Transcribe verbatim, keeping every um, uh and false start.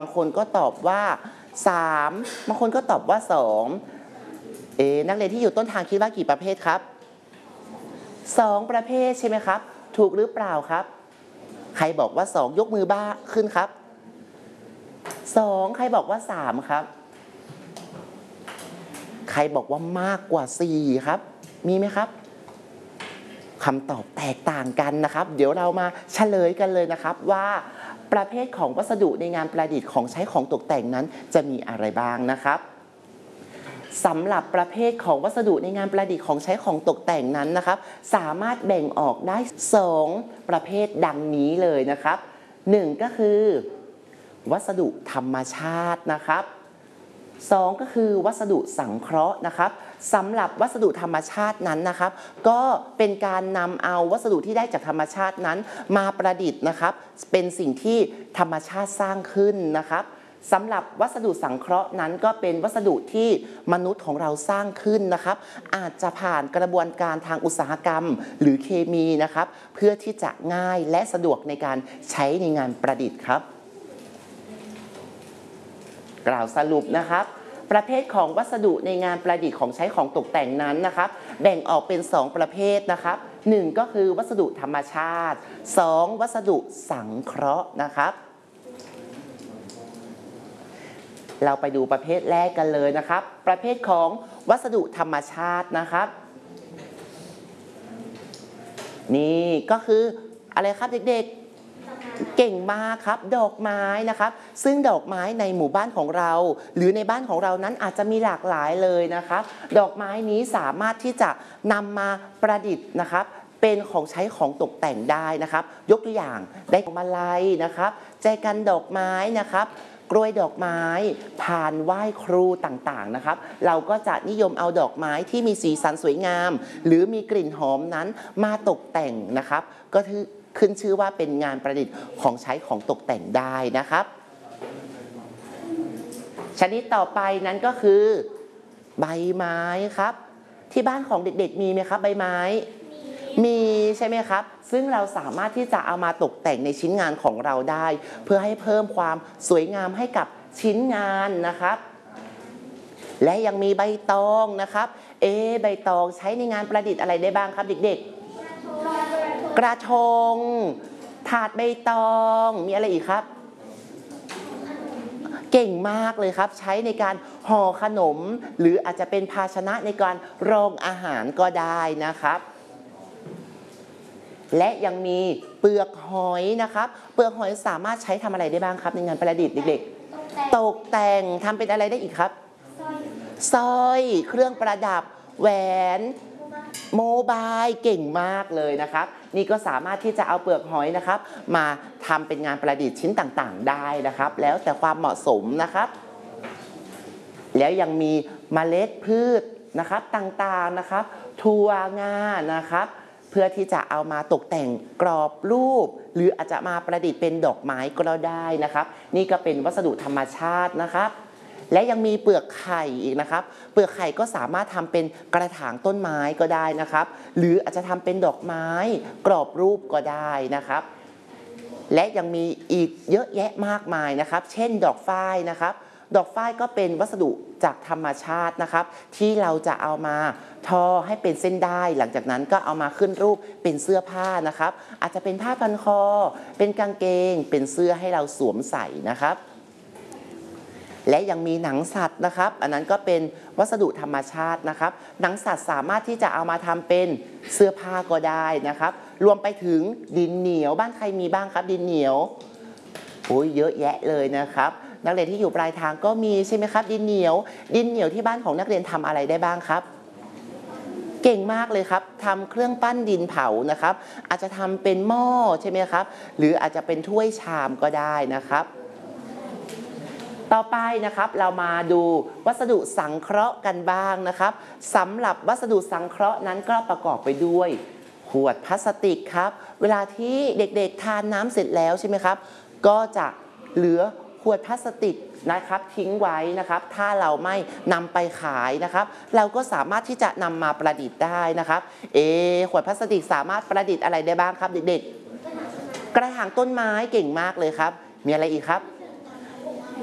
บางคนก็ตอบว่าสามบางคนก็ตอบว่าสองเอ๊นักเรียนที่อยู่ต้นทางคิดว่ากี่ประเภทครับสองประเภทใช่ไหมครับถูกหรือเปล่าครับใครบอกว่าสองยกมือบ้าขึ้นครับสองใครบอกว่าสามครับใครบอกว่ามากกว่าสี่ครับมีไหมครับคำตอบแตกต่างกันนะครับเดี๋ยวเรามาเฉลยกันเลยนะครับว่าประเภทของวัสดุในงานประดิษฐ์ของใช้ของตกแต่งนั้นจะมีอะไรบ้างนะครับสำหรับประเภทของวัสดุในงานประดิษฐ์ของใช้ของตกแต่งนั้นนะครับสามารถแบ่งออกได้สองประเภทดังนี้เลยนะครับหนึ่งก็คือวัสดุธรรมชาตินะครับสองก็คือวัสดุสังเคราะห์นะครับสำหรับวัสดุธรรมชาตินั้นนะครับก็เป็นการนำเอาวัสดุที่ได้จากธรรมชาตินั้นมาประดิษฐ์นะครับเป็นสิ่งที่ธรรมชาติสร้างขึ้นนะครับสำหรับวัสดุสังเคราะห์นั้นก็เป็นวัสดุที่มนุษย์ของเราสร้างขึ้นนะครับอาจจะผ่านกระบวนการทางอุตสาหกรรมหรือเคมีนะครับเพื่อที่จะง่ายและสะดวกในการใช้ในงานประดิษฐ์ครับกล่าวสรุปนะครับประเภทของวัสดุในงานประดิษฐ์ของใช้ของตกแต่งนั้นนะครับแบ่งออกเป็นสองประเภทนะครับหนึ่งก็คือวัสดุธรรมชาติสองวัสดุสังเคราะห์นะครับเราไปดูประเภทแรกกันเลยนะครับประเภทของวัสดุธรรมชาตินะครับนี่ก็คืออะไรครับเด็กๆเก่งมากครับดอกไม้นะครับซึ่งดอกไม้ในหมู่บ้านของเราหรือในบ้านของเรานั้นอาจจะมีหลากหลายเลยนะครับดอกไม้นี้สามารถที่จะนำมาประดิษฐ์นะครับเป็นของใช้ของตกแต่งได้นะครับยกตัวอย่างได้มาลัยนะครับแจกันดอกไม้นะครับกล้วยดอกไม้พานไหว้ครูต่างๆนะครับเราก็จะนิยมเอาดอกไม้ที่มีสีสันสวยงามหรือมีกลิ่นหอมนั้นมาตกแต่งนะครับก็คือขึ้นชื่อว่าเป็นงานประดิษฐ์ของใช้ของตกแต่งได้นะครับชนิดต่อไปนั้นก็คือใบไม้ครับที่บ้านของเด็กๆมีไหมครับใบไม้มีใช่ไหมครับซึ่งเราสามารถที่จะเอามาตกแต่งในชิ้นงานของเราได้เพื่อให้เพิ่มความสวยงามให้กับชิ้นงานนะครับและยังมีใบตองนะครับเอ๊ใบตองใช้ในงานประดิษฐ์อะไรได้บ้างครับเด็กๆกระทงถาดใบตองมีอะไรอีกครับเก่งมากเลยครับใช้ในการห่อขนมหรืออาจจะเป็นภาชนะในการรองอาหารก็ได้นะครับและยังมีเปลือกหอยนะครับเปลือกหอยสามารถใช้ทำอะไรได้บ้างครับในงานประดิษฐ์เด็กๆตกแต่งทำเป็นอะไรได้อีกครับสร้อยเครื่องประดับแหวนโมบายเก่งมากเลยนะครับนี่ก็สามารถที่จะเอาเปลือกหอยนะครับมาทำเป็นงานประดิษฐ์ชิ้นต่างๆได้นะครับแล้วแต่ความเหมาะสมนะครับแล้วยังมีเมล็ดพืชนะครับต่างๆนะครับถั่วงานะครับเพื่อที่จะเอามาตกแต่งกรอบรูปหรืออาจจะมาประดิษฐ์เป็นดอกไม้ก็ได้นะครับนี่ก็เป็นวัสดุธรรมชาตินะครับและยังมีเปลือกไข่อีกนะครับเปลือกไข่ก็สามารถทำเป็นกระถางต้นไม้ก็ได้นะครับหรืออาจจะทำเป็นดอกไม้กรอบรูปก็ได้นะครับและยังมีอีกเยอะแยะมากมายนะครับเช่นดอกฝ้ายนะครับดอกฝ้ายก็เป็นวัสดุจากธรรมชาตินะครับที่เราจะเอามาทอให้เป็นเส้นได้หลังจากนั้นก็เอามาขึ้นรูปเป็นเสื้อผ้านะครับอาจจะเป็นผ้าพันคอเป็นกางเกงเป็นเสื้อให้เราสวมใส่นะครับและยังมีหนังสัตว์นะครับอันนั้นก็เป็นวัสดุธรรมชาตินะครับหนังสัตว์สามารถที่จะเอามาทำเป็นเสื้อผ้าก็ได้นะครับรวมไปถึงดินเหนียวบ้านใครมีบ้างครับดินเหนียวโอ้ยเยอะแยะเลยนะครับนักเรียนที่อยู่ปลายทางก็มีใช่ไหมครับดินเหนียวดินเหนียวที่บ้านของนักเรียนทำอะไรได้บ้างครับเก่งมากเลยครับทำเครื่องปั้นดินเผานะครับอาจจะทำเป็นหม้อใช่ไหมครับหรืออาจจะเป็นถ้วยชามก็ได้นะครับต่อไปนะครับเรามาดูวัสดุสังเคราะห์กันบ้างนะครับสำหรับวัสดุสังเคราะห์นั้นก็ประกอบไปด้วยขวดพลาสติกครับเวลาที่เด็กๆทานน้ำเสร็จแล้วใช่ไหมครับก็จะเหลือขวดพลาสติกนะครับทิ้งไว้นะครับถ้าเราไม่นำไปขายนะครับเราก็สามารถที่จะนำมาประดิษฐ์ได้นะครับเอขวดพลาสติกสามารถประดิษฐ์อะไรได้บ้างครับเด็กๆกระถางต้นไม้เก่งมากเลยครับมีอะไรอีกครับ